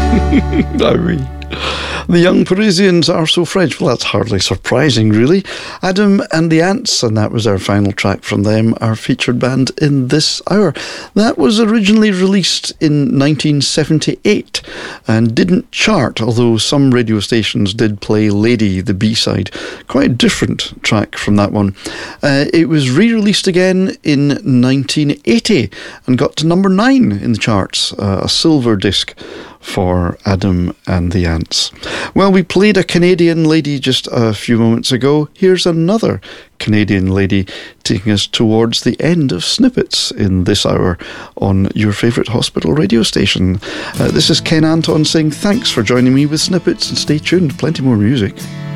Ah oui. The Young Parisians are so French. Well, that's hardly surprising, really. Adam and the Ants, and that was our final track from them, our featured band in this hour. That was originally released in 1978 and didn't chart, although some radio stations did play Lady, the B-side. Quite a different track from that one. It was re-released again in 1980 and got to number 9 in the charts, a silver disc for Adam and the Ants. Well, we played a Canadian lady just a few moments ago. Here's another Canadian lady taking us towards the end of Snippets in this hour on your favourite hospital radio station. This is Ken Anton saying thanks for joining me with Snippets, and stay tuned, plenty more music.